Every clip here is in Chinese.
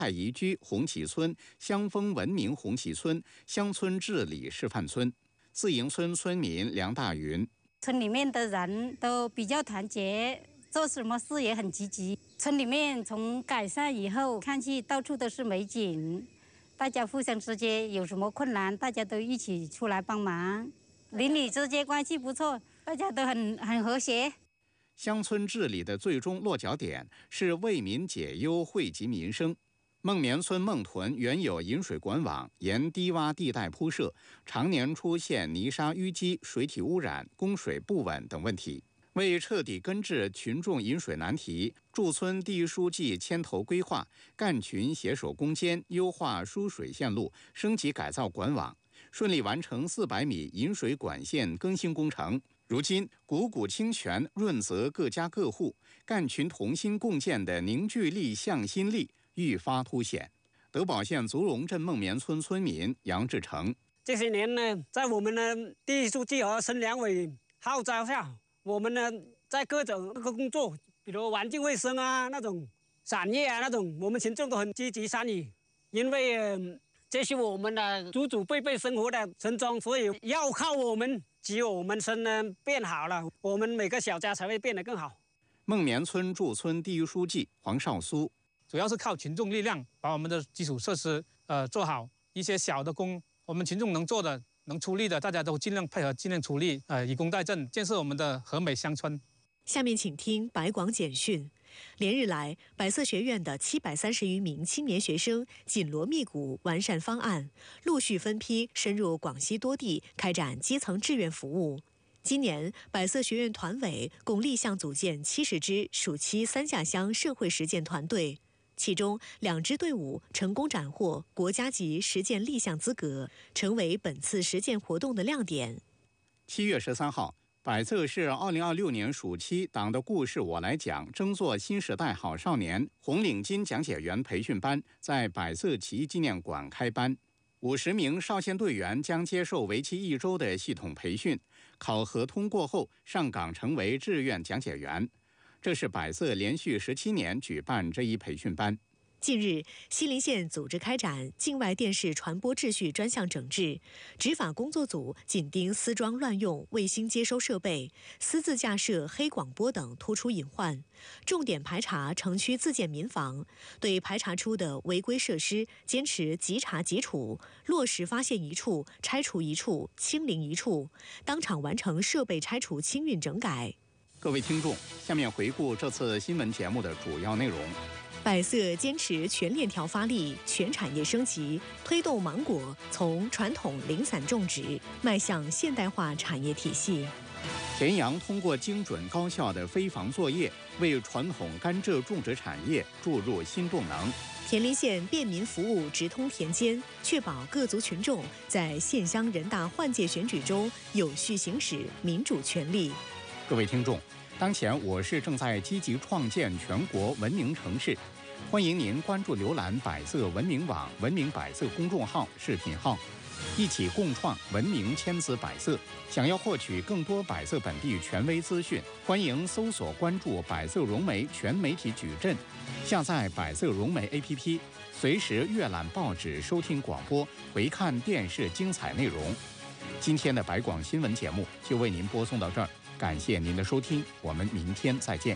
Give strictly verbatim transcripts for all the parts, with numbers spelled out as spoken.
太宜居红旗村、乡风文明红旗村、乡村治理示范村。自营村村民梁大云： 村里面的人都比较团结，做什么事也很积极。村里面从改善以后，看去到处都是美景，大家互相之间有什么困难，大家都一起出来帮忙。邻里之间关系不错，大家都很很和谐。 乡村治理的最终落脚点是为民解忧、惠及民生。孟棉村孟屯原有引水管网沿低洼地带铺设，常年出现泥沙淤积、水体污染、供水不稳等问题。为彻底根治群众饮水难题，驻村第一书记牵头规划，干群携手攻坚，优化输水线路，升级改造管网，顺利完成四百米引水管线更新工程。如今，汩汩清泉润泽各家各户，干群同心共建的凝聚力、向心力愈发凸显。德保县足荣镇孟棉村村民杨志成： 这些年呢，在我们的第一书记和省两委号召下，我们呢在各种那个工作，比如环境卫生啊、那种产业啊、那种，我们群众都很积极参与，因为、呃、这是我们的祖祖辈辈生活的村庄，所以要靠我们。只有我们村呢变好了，我们每个小家才会变得更好。 孟棉村驻村第一书记黄少苏： 主要是靠群众力量，把我们的基础设施呃做好，一些小的工，我们群众能做的、能出力的，大家都尽量配合，尽量出力，呃，以工代赈，建设我们的和美乡村。 下面请听百广简讯。连日来，百色学院的七百三十余名青年学生紧锣密鼓完善方案，陆续分批深入广西多地开展基层志愿服务。今年，百色学院团委共立项组建七十支暑期三下乡社会实践团队，其中两支队伍成功斩获国家级实践立项资格，成为本次实践活动的亮点。 七月十三号。百色市二零二六年暑期党的故事我来讲争做新时代好少年红领巾讲解员培训班在百色起义纪念馆开班，五十名少先队员将接受为期一周的系统培训，考核通过后上岗成为志愿讲解员。这是百色连续十七年举办这一培训班。 近日，西陵县组织开展境外电视传播秩序专项整治，执法工作组紧盯私装乱用卫星接收设备、私自架设黑广播等突出隐患，重点排查城区自建民房，对排查出的违规设施坚持即查即处，落实发现一处拆除一处，清零一处，当场完成设备拆除清运整改。 各位听众，下面回顾这次新闻节目的主要内容。 百色坚持全链条发力、全产业升级，推动芒果从传统零散种植迈向现代化产业体系。 田阳通过精准高效的飞防作业，为传统甘蔗种植产业注入新动能。 田林县便民服务直通田间，确保各族群众在县乡人大换届选举中有序行使民主权利。 各位听众，当前我市正在积极创建全国文明城市，欢迎您关注浏览百色文明网、文明百色公众号、视频号，一起共创文明千姿百色。想要获取更多百色本地权威资讯，欢迎搜索关注百色融媒全媒体矩阵，下载百色融媒 A P P， 随时阅览报纸、收听广播、回看电视精彩内容。今天的百广新闻节目就为您播送到这儿。感谢您的收听，我们明天再见。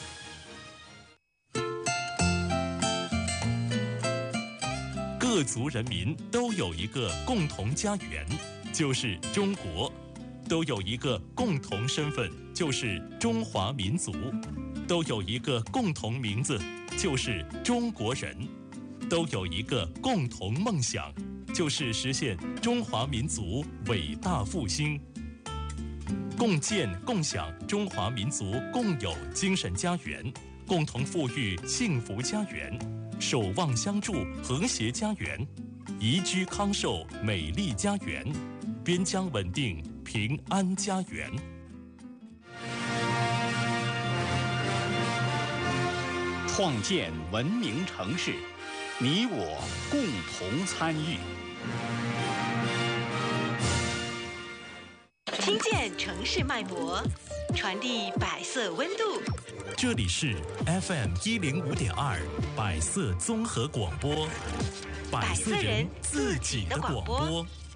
各族人民都有一个共同家园，就是中国；都有一个共同身份，就是中华民族；都有一个共同名字，就是中国人；都有一个共同梦想，就是实现中华民族伟大复兴。共建共享中华民族共有精神家园，共同富裕幸福家园，守望相助和谐家园，宜居康寿美丽家园，边疆稳定平安家园。 创建文明城市，你我共同参与。 听见城市脉搏，传递百色温度。 这里是 F M 一零五点二百色综合广播，百色人自己的广播。